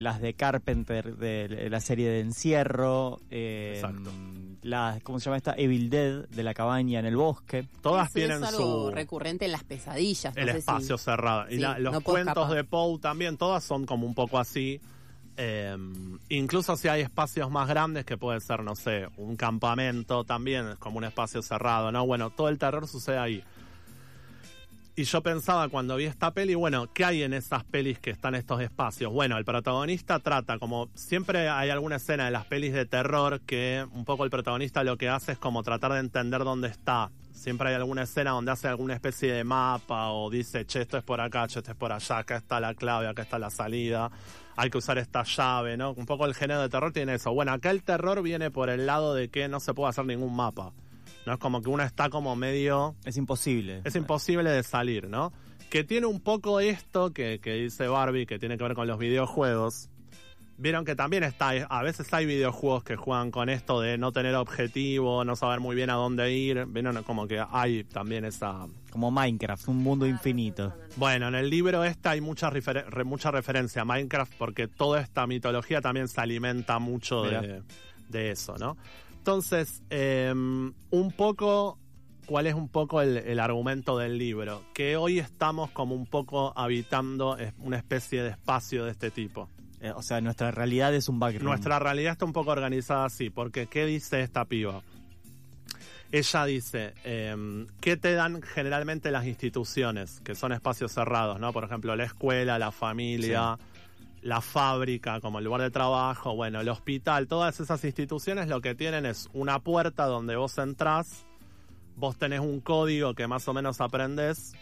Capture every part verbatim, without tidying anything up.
las de Carpenter, de la serie de Encierro, eh, Exacto. la, ¿cómo se llama esta? Evil Dead, de la cabaña en el bosque. Todas Eso tienen es algo su... recurrente en las pesadillas. No el sé espacio si... cerrado. Y sí, la, los no puedo cuentos escapar. de Poe también, todas son como un poco así. Eh, incluso si hay espacios más grandes, que puede ser, no sé, un campamento, también es como un espacio cerrado, ¿no? Bueno, todo el terror sucede ahí. Y yo pensaba cuando vi esta peli, bueno, ¿qué hay en esas pelis que están estos espacios? Bueno, el protagonista trata, como siempre hay alguna escena de las pelis de terror que un poco el protagonista lo que hace es como tratar de entender dónde está. Siempre hay alguna escena donde hace alguna especie de mapa o dice, che, esto es por acá, che, esto es por allá, acá está la clave, acá está la salida, hay que usar esta llave, ¿no? Un poco el género de terror tiene eso. Bueno, acá el terror viene por el lado de que no se puede hacer ningún mapa. No es como que uno está como medio... Es imposible. Es imposible de salir, ¿no? Que tiene un poco esto que, que dice Barbie, que tiene que ver con los videojuegos. Vieron que también está, a veces hay videojuegos que juegan con esto de no tener objetivo, no saber muy bien a dónde ir. Vieron como que hay también esa... Como Minecraft, un mundo infinito. Bueno, en el libro este hay mucha, refer- re- mucha referencia a Minecraft porque toda esta mitología también se alimenta mucho de, de eso, ¿no? Entonces, eh, un poco, ¿cuál es un poco el, el argumento del libro? Que hoy estamos como un poco habitando una especie de espacio de este tipo. Eh, o sea, nuestra realidad es un backroom. Nuestra realidad está un poco organizada así, porque ¿qué dice esta piba? Ella dice, eh, ¿qué te dan generalmente las instituciones? Que son espacios cerrados, ¿no? Por ejemplo, la escuela, la familia... Sí. La fábrica como el lugar de trabajo, bueno, el hospital, todas esas instituciones lo que tienen es una puerta donde vos entrás, vos tenés un código que más o menos aprendés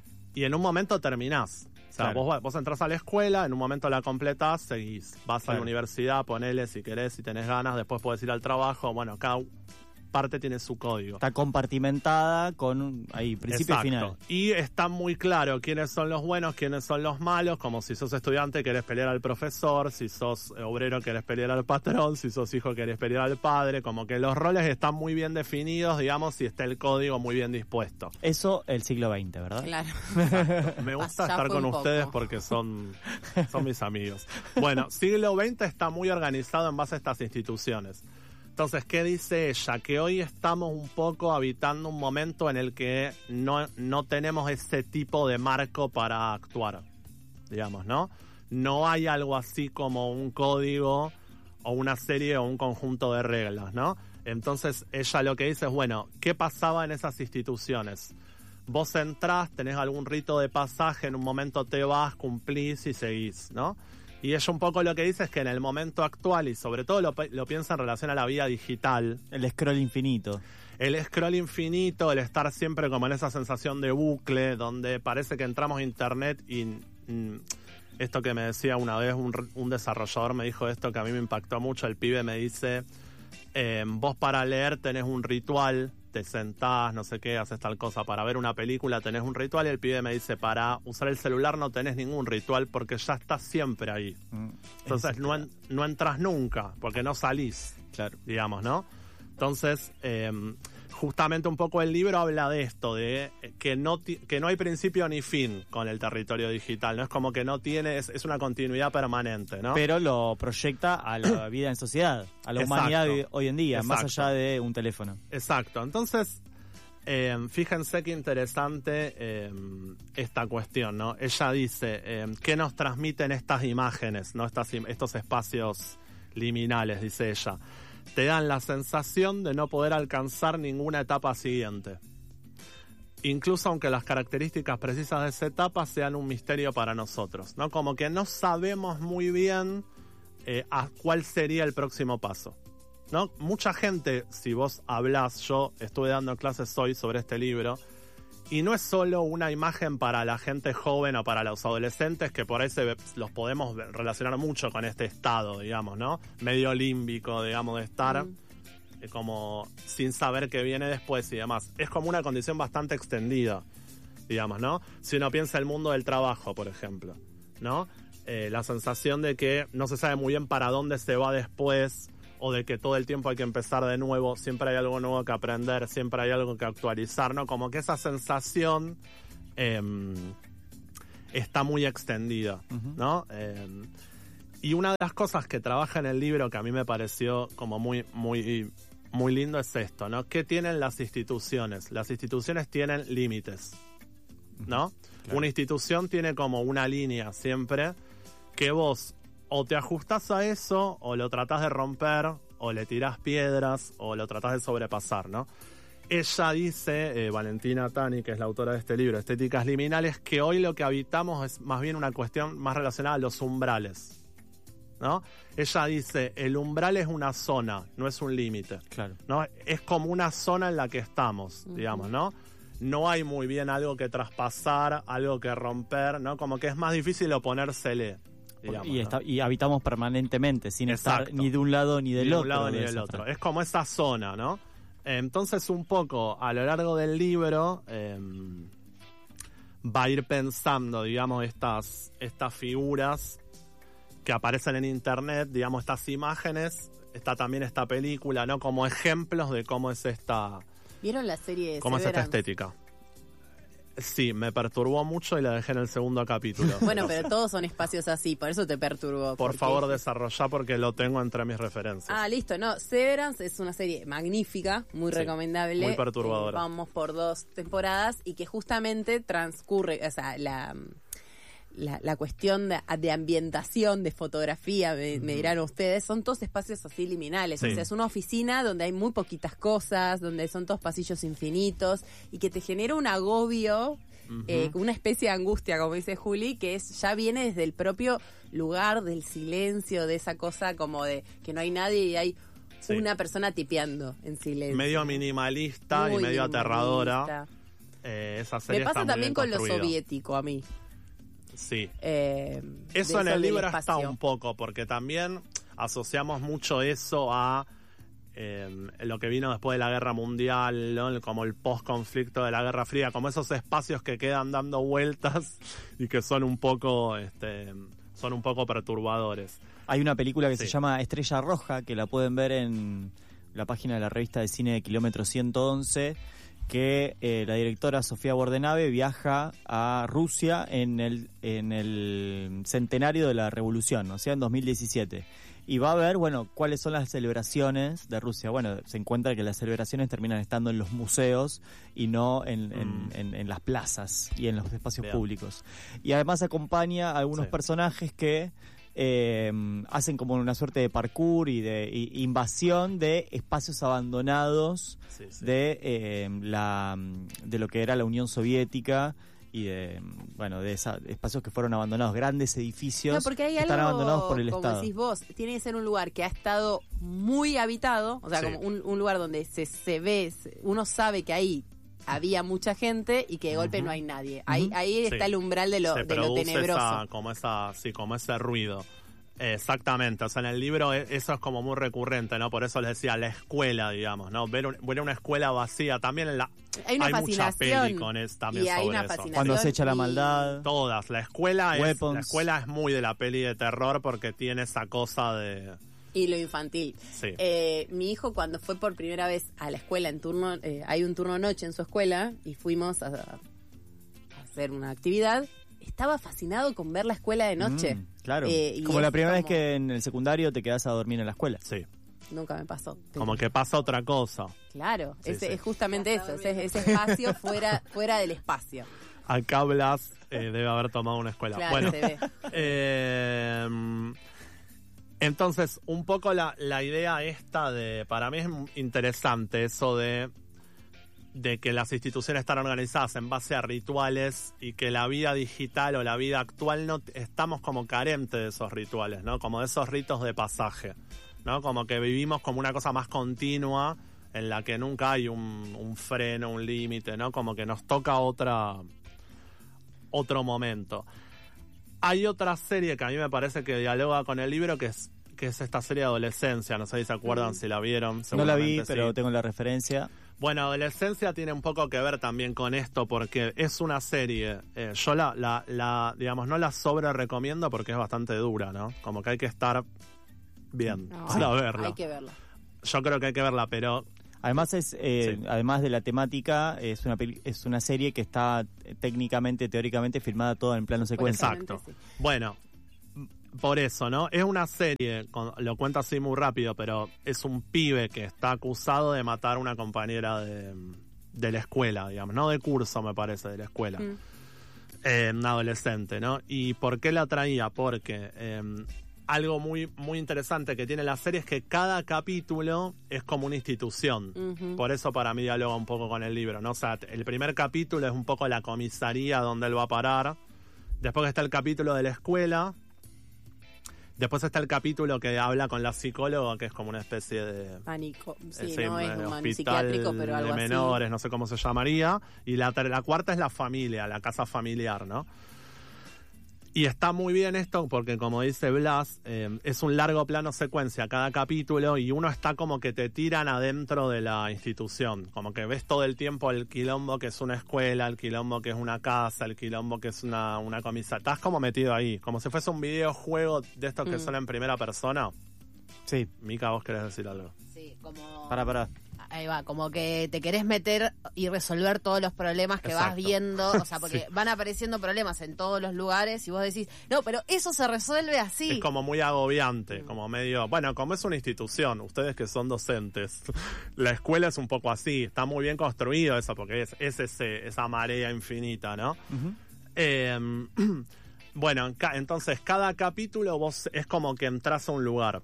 y en un momento terminás. O sea, claro. vos, vos entrás a la escuela, en un momento la completás, seguís. Vas claro. a la universidad, ponele si querés, si tenés ganas, después podés ir al trabajo. Bueno, cada parte tiene su código. Está compartimentada con ahí principio Exacto. y final. Y está muy claro quiénes son los buenos, quiénes son los malos, como si sos estudiante querés pelear al profesor, si sos obrero querés pelear al patrón, si sos hijo querés pelear al padre, como que los roles están muy bien definidos, digamos, y está el código muy bien dispuesto. Eso el siglo veinte, ¿verdad? Claro. Exacto. Me gusta ya estar con un ustedes poco. porque son, son mis amigos. Bueno, siglo veinte está muy organizado en base a estas instituciones. Entonces, ¿qué dice ella? Que hoy estamos un poco habitando un momento en el que no, no tenemos ese tipo de marco para actuar, digamos, ¿no? No hay algo así como un código o una serie o un conjunto de reglas, ¿no? Entonces, ella lo que dice es, bueno, ¿qué pasaba en esas instituciones? Vos entrás, tenés algún rito de pasaje, en un momento te vas, cumplís y seguís, ¿no? Y ella un poco lo que dice es que en el momento actual, y sobre todo lo, lo piensa en relación a la vida digital. El scroll infinito. El scroll infinito, el estar siempre como en esa sensación de bucle, donde parece que entramos a internet y... Mm, esto que me decía una vez un, un desarrollador me dijo esto que a mí me impactó mucho. El pibe me dice, eh, vos para leer tenés un ritual, te sentás, no sé qué, haces tal cosa. Para ver una película tenés un ritual, y el pibe me dice, para usar el celular no tenés ningún ritual porque ya estás siempre ahí. Mm, Entonces no, en, no entras nunca porque no salís, claro, digamos, ¿no? Entonces, eh, justamente un poco el libro habla de esto, de que no, que no hay principio ni fin con el territorio digital, no es como que no tiene, es, es una continuidad permanente, ¿no? Pero lo proyecta a la vida en sociedad, a la Exacto. humanidad hoy en día, Exacto. más allá de un teléfono. Exacto, entonces, eh, fíjense qué interesante eh, esta cuestión, ¿no? Ella dice, eh, ¿qué nos transmiten estas imágenes, ¿no? Estas, estos espacios liminales, dice ella? Te dan la sensación de no poder alcanzar ninguna etapa siguiente. Incluso aunque las características precisas de esa etapa sean un misterio para nosotros, ¿no? Como que no sabemos muy bien eh, a cuál sería el próximo paso, ¿no? Mucha gente, si vos hablás, yo estuve dando clases hoy sobre este libro, y no es solo una imagen para la gente joven o para los adolescentes, que por ahí se, los podemos relacionar mucho con este estado, digamos, ¿no? Medio límbico, digamos, de estar mm. eh, como sin saber qué viene después y demás. Es como una condición bastante extendida, digamos, ¿no? Si uno piensa el mundo del trabajo, por ejemplo, ¿no? Eh, la sensación de que no se sabe muy bien para dónde se va después, o de que todo el tiempo hay que empezar de nuevo, siempre hay algo nuevo que aprender, siempre hay algo que actualizar, ¿no? Como que esa sensación eh, está muy extendida, uh-huh. ¿no? Eh, y una de las cosas que trabaja en el libro que a mí me pareció como muy, muy, muy lindo es esto, ¿no? ¿Qué tienen las instituciones? Las instituciones tienen límites, ¿no? Claro. Una institución tiene como una línea siempre que vos o te ajustás a eso, o lo tratás de romper, o le tirás piedras, o lo tratás de sobrepasar, ¿no? Ella dice, eh, Valentina Tani, que es la autora de este libro, Estéticas Liminales, que hoy lo que habitamos es más bien una cuestión más relacionada a los umbrales, ¿no? Ella dice, el umbral es una zona, no es un límite. Claro. ¿No? Es como una zona en la que estamos, uh-huh. digamos, ¿no? No hay muy bien algo que traspasar, algo que romper, ¿no? Como que es más difícil oponérsele. Digamos, y, está, ¿no? y habitamos permanentemente, sin Exacto. estar ni de un lado ni del ni de otro. un lado de ni del otro. Es como esa zona, ¿no? Entonces, un poco a lo largo del libro eh, va a ir pensando, digamos, estas, estas figuras que aparecen en internet, digamos, estas imágenes. Está también esta película, ¿no? Como ejemplos de cómo es esta... ¿Vieron la serie de cómo Severance? es esta estética. Sí, me perturbó mucho y la dejé en el segundo capítulo. Bueno, pero todos son espacios así, por eso te perturbó. Por porque... favor, desarrollá porque lo tengo entre mis referencias. Ah, listo, no. Severance es una serie magnífica, muy sí, recomendable. Muy perturbadora. Eh, vamos por dos temporadas y que justamente transcurre, o sea, la... La, la cuestión de, de ambientación, de fotografía, me, uh-huh. me dirán ustedes, son todos espacios así liminales. Sí. O sea, es una oficina donde hay muy poquitas cosas, donde son todos pasillos infinitos y que te genera un agobio, uh-huh. eh, una especie de angustia, como dice Juli, que es ya viene desde el propio lugar del silencio, de esa cosa como de que no hay nadie y hay sí. una persona tipeando en silencio. Medio minimalista muy y medio minimalista. Aterradora. Eh, esa serie me pasa está también muy con lo soviético a mí. Sí. Eh, eso en el libro está un poco, porque también asociamos mucho eso a eh, lo que vino después de la Guerra Mundial, ¿no? Como el post-conflicto de la Guerra Fría, como esos espacios que quedan dando vueltas y que son un poco, este, son un poco perturbadores. Hay una película que sí. se llama Estrella Roja, que la pueden ver en la página de la revista de cine de Kilómetro ciento once, que eh, la directora Sofía Bordenave viaja a Rusia en el en el centenario de la Revolución, o sea, en dos mil diecisiete. Y va a ver, bueno, cuáles son las celebraciones de Rusia. Bueno, se encuentra que las celebraciones terminan estando en los museos y no en, en, mm. en, en las plazas y en los espacios Bien. públicos. Y además acompaña a algunos sí. personajes que Eh, hacen como una suerte de parkour y de y, invasión de espacios abandonados sí, sí. de eh, la de lo que era la Unión Soviética y de bueno de, esa, de espacios que fueron abandonados, grandes edificios no, porque hay que algo, están abandonados por el como Estado. Decís vos, tiene que ser un lugar que ha estado muy habitado, o sea, sí. como un, un lugar donde se, se ve, uno sabe que ahí había mucha gente y que de golpe uh-huh. no hay nadie. Ahí, uh-huh. ahí está sí. el umbral de lo, se de lo tenebroso. Esa, como esa, sí, como ese ruido. Exactamente, o sea, en el libro eso es como muy recurrente, ¿no? Por eso les decía, la escuela, digamos, ¿no? Ver, un, ver una escuela vacía, también en la... Hay una hay fascinación. Mucha peli con es, también y hay sobre una eso. fascinación. Cuando se echa la maldad. Todas, la escuela, es, la escuela es muy de la peli de terror porque tiene esa cosa de... Y lo infantil. Sí. Eh, mi hijo cuando fue por primera vez a la escuela en turno, eh, hay un turno noche en su escuela y fuimos a, a hacer una actividad, estaba fascinado con ver la escuela de noche. Mm, claro, eh, como la primera como... vez que en el secundario te quedas a dormir en la escuela. Sí. Nunca me pasó. Pero... Como que pasa otra cosa. Claro, sí, ese, sí. es justamente eso, ese, ese espacio fuera, fuera del espacio. Acá Blas eh, debe haber tomado una escuela. Claro, bueno, se ve. Eh, entonces, un poco la, la idea esta de, para mí es interesante eso de, de que las instituciones están organizadas en base a rituales y que la vida digital o la vida actual no estamos como carentes de esos rituales, ¿no? Como de esos ritos de pasaje, ¿no? Como que vivimos como una cosa más continua en la que nunca hay un, un freno, un límite, ¿no? Como que nos toca otra otro momento. Hay otra serie que a mí me parece que dialoga con el libro, que es que es esta serie de Adolescencia. No sé si se acuerdan, mm. si la vieron. No la vi, sí. pero tengo la referencia. Bueno, Adolescencia tiene un poco que ver también con esto, porque es una serie. Eh, yo la, la, la, digamos, no la sobre recomiendo porque es bastante dura, ¿no? Como que hay que estar bien no, para hay, verla. Hay que verla. Yo creo que hay que verla, pero... Además es eh, sí. además de la temática, es una peli- es una serie que está técnicamente, teóricamente filmada toda en plano secuencia. Exacto. Sí. Bueno, por eso, ¿no? Es una serie, con, lo cuento así muy rápido, pero es un pibe que está acusado de matar a una compañera de, de la escuela, digamos, no de curso, me parece, de la escuela. Mm. Eh, un adolescente, ¿no? ¿Y por qué la traía? Porque eh, algo muy, muy interesante que tiene la serie es que cada capítulo es como una institución. Uh-huh. Por eso para mí dialoga un poco con el libro, ¿no? O sea, el primer capítulo es un poco la comisaría donde él va a parar. Después está el capítulo de la escuela. Después está el capítulo que habla con la psicóloga, que es como una especie de... Pánico. Sí, ese, no es un hospital psiquiátrico, pero algo de menores, así. No sé cómo se llamaría. Y la, la cuarta es la familia, la casa familiar, ¿no? Y está muy bien esto porque, como dice Blas, eh, es un largo plano secuencia cada capítulo y uno está como que te tiran adentro de la institución. Como que ves todo el tiempo el quilombo que es una escuela, el quilombo que es una casa, el quilombo que es una, una comisaría. Estás como metido ahí, como si fuese un videojuego de estos que mm. son en primera persona. Sí. Mica, ¿vos querés decir algo? Sí, como... Pará, pará. Ahí va, como que te querés meter y resolver todos los problemas que Exacto. vas viendo, o sea, porque Sí. van apareciendo problemas en todos los lugares y vos decís, no, pero eso se resuelve así. Es como muy agobiante, como medio... Bueno, como es una institución, ustedes que son docentes, la escuela es un poco así, está muy bien construido eso, porque es, es ese, esa marea infinita, ¿no? Uh-huh. Eh, bueno, entonces cada capítulo vos es como que entras a un lugar.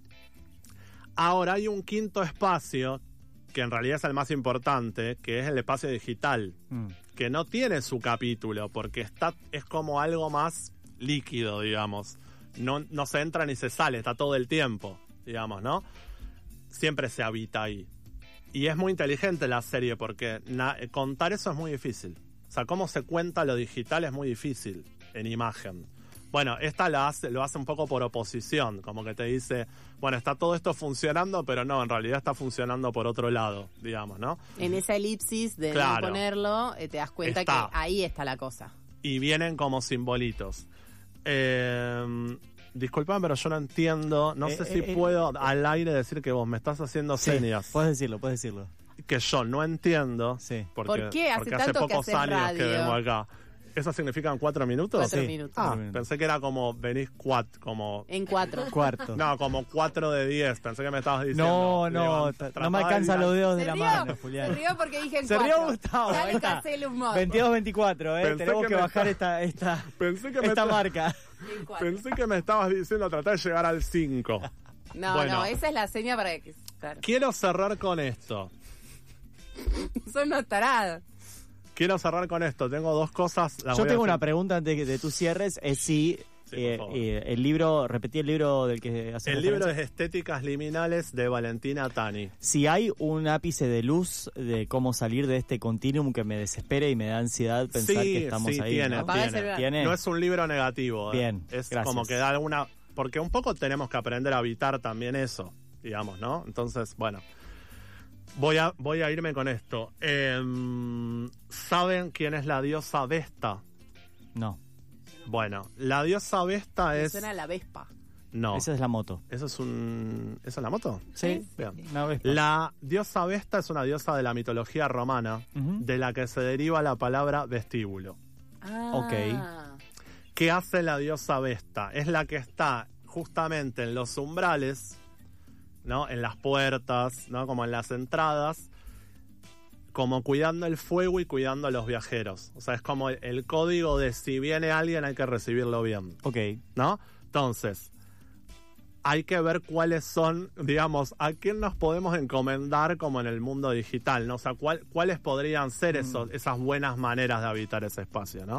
Ahora hay un quinto espacio que en realidad es el más importante, que es el espacio digital, mm. que no tiene su capítulo, porque está es como algo más líquido, digamos. No, no se entra ni se sale, está todo el tiempo, digamos, ¿no? Siempre se habita ahí. Y es muy inteligente la serie, porque na- contar eso es muy difícil. O sea, cómo se cuenta lo digital es muy difícil en imagen. Bueno, esta la hace, lo hace un poco por oposición, como que te dice, bueno, está todo esto funcionando, pero no, en realidad está funcionando por otro lado, digamos, ¿no? En esa elipsis de claro. no ponerlo, eh, te das cuenta está. que ahí está la cosa. Y vienen como simbolitos. Eh, disculpame, pero yo no entiendo, no eh, sé eh, si eh, puedo eh, al aire decir que vos me estás haciendo sí, señas. Puedes decirlo, puedes decirlo. Que yo no entiendo, sí. porque, ¿Por qué hace porque hace tanto que pocos haces años radio? que vengo acá. ¿Eso significan cuatro minutos? Cuatro sí. minutos. Ah, minutos. pensé que era como venís cuatro, como... En cuatro. Cuarto. No, como cuatro de diez. Pensé que me estabas diciendo. No, no, Digo, no me alcanzan los dedos de Se la rió, mano, Julián. se rió porque dije en Se cuatro. rió Gustavo. Ya ahí le está. casé el humor. veintidós veinticuatro, eh. Pensé Tenemos que que, me bajar está- esta, esta, Pensé que me esta está- marca. En cuatro. Pensé que me estabas diciendo tratar de llegar al cinco. No, Bueno. no, esa es la seña para que... Claro. Quiero cerrar con esto. Son unos tarados. Quiero cerrar con esto. Tengo dos cosas. las Yo voy a tengo hacer. una pregunta antes de que de tus cierres. Es si Sí, eh, por favor. eh, el libro, repetí el libro del que hace El libro referencia. es Estéticas Liminales de Valentina Tani. Si hay un ápice de luz de cómo salir de este continuum que me desespere y me da ansiedad pensar Sí, que estamos sí, ahí. tiene, ¿no? Apaga el tiene. celular. ¿Tiene? No es un libro negativo. ¿eh? Bien, Es gracias. como que da alguna... Porque un poco tenemos que aprender a evitar también eso, digamos, ¿no? Entonces, bueno. Voy a, voy a irme con esto. Eh, ¿Saben quién es la diosa Vesta? No, Bueno, la diosa Vesta Me es... suena a la Vespa. No, esa es la moto. eso es un... ¿Eso es la moto? Sí, Bien. una Vespa. La diosa Vesta es una diosa de la mitología romana, Ujú. de la que se deriva la palabra vestíbulo. Ah. Ok. ¿Qué hace la diosa Vesta? Es la que está justamente en los umbrales, ¿no? En las puertas, ¿no? Como en las entradas, como cuidando el fuego y cuidando a los viajeros. O sea, es como el, el código de si viene alguien hay que recibirlo bien, Ok. ¿no? Entonces, hay que ver cuáles son, digamos, a quién nos podemos encomendar como en el mundo digital, ¿no? O sea, cuál, cuáles podrían ser esos, esas buenas maneras de habitar ese espacio, ¿no?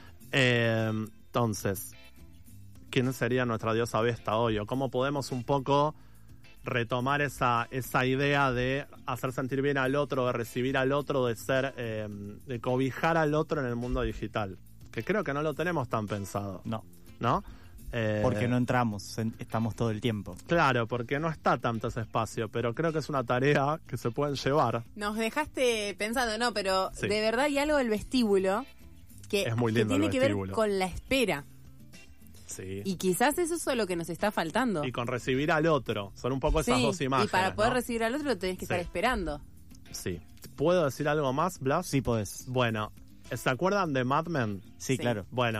Eh, entonces, ¿quién sería nuestra diosa Vesta hoy? ¿O cómo podemos un poco retomar esa, esa idea de hacer sentir bien al otro, de recibir al otro, de ser, eh, de cobijar al otro en el mundo digital? Que creo que no lo tenemos tan pensado, No, ¿no? Eh, porque no entramos, en- estamos todo el tiempo. Claro, porque no está tanto ese espacio, pero creo que es una tarea que se pueden llevar. Nos dejaste pensando, no, pero Sí. de verdad hay algo del vestíbulo que, Es muy que lindo el tiene que ver vestíbulo. con la espera. Sí. Y quizás eso es lo que nos está faltando. Y con recibir al otro. Son un poco esas Sí, dos imágenes. y para poder ¿no? recibir al otro lo tenés que Sí. estar esperando. Sí. ¿Puedo decir algo más, Blas? Sí podés. Bueno, ¿se acuerdan de Mad Men? Sí, Sí. claro. Bueno,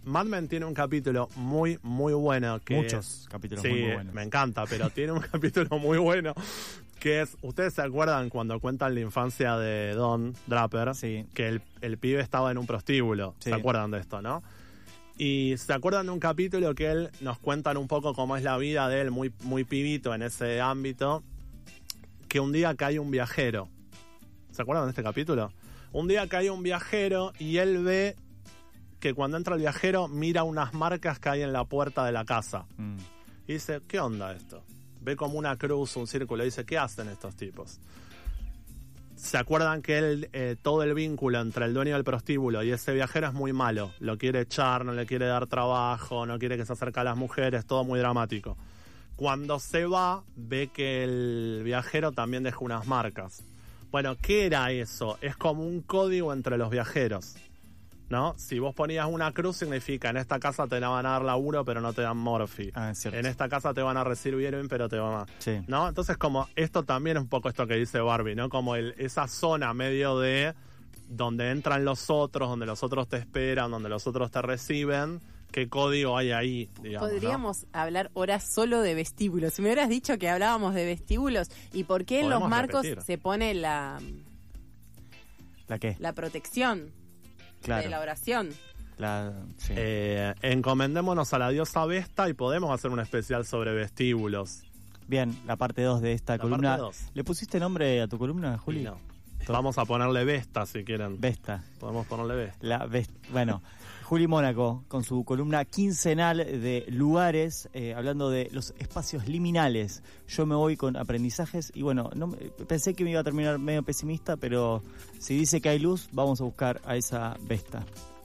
Mad Men tiene un capítulo muy, muy bueno. Que, Muchos capítulos sí, muy, muy buenos. me encanta, pero tiene un capítulo muy bueno que es, ¿ustedes se acuerdan cuando cuentan la infancia de Don Draper? Sí. Que el, el pibe estaba en un prostíbulo. Sí. ¿Se acuerdan de esto, no? Y se acuerdan de un capítulo que él nos cuentan un poco cómo es la vida de él, muy, muy pibito en ese ámbito, que un día cae un viajero. ¿Se acuerdan de este capítulo? Un día cae un viajero y él ve que cuando entra el viajero mira unas marcas que hay en la puerta de la casa. Mm. Y dice, ¿qué onda esto? Ve como una cruz, un círculo, y dice, ¿qué hacen estos tipos? ¿Se acuerdan que él, eh, todo el vínculo entre el dueño del prostíbulo y ese viajero es muy malo? Lo quiere echar, no le quiere dar trabajo, no quiere que se acerque a las mujeres, todo muy dramático. Cuando se va, ve que el viajero también deja unas marcas. Bueno, ¿qué era eso? Es como un código entre los viajeros, ¿no? Si vos ponías una cruz, significa en esta casa te van a dar laburo, pero no te dan morfi. Ah, es cierto. En esta casa te van a recibir bien, pero te van a... Sí. ¿No? Entonces, como esto también es un poco esto que dice Barbie, ¿no? Como el, esa zona medio de donde entran los otros, donde los otros te esperan, donde los otros te reciben. ¿Qué código hay ahí, digamos? Podríamos ¿no? hablar horas solo de vestíbulos. Si me hubieras dicho que hablábamos de vestíbulos y por qué en Podemos los marcos repetir. se pone la, ¿La qué? la protección Claro. de la oración. La, sí. Eh, encomendémonos a la diosa Vesta y podemos hacer un especial sobre vestíbulos. Bien, la parte dos de esta La columna. parte dos. ¿Le pusiste nombre a tu columna, Juli? Y no. Vamos a ponerle Vesta si quieren. Vesta. Podemos ponerle Vesta. La Vest- bueno, Juli Mónaco con su columna quincenal de lugares, eh, hablando de los espacios liminales. Yo me voy con aprendizajes y bueno, no, me- pensé que me iba a terminar medio pesimista, pero si dice que hay luz, vamos a buscar a esa Vesta.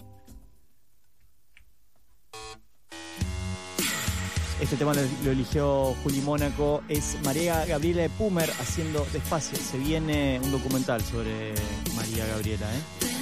Este tema lo, lo eligió Juli Mónaco, es María Gabriela de Pumer haciendo Despacio. Se viene un documental sobre María Gabriela, ¿eh?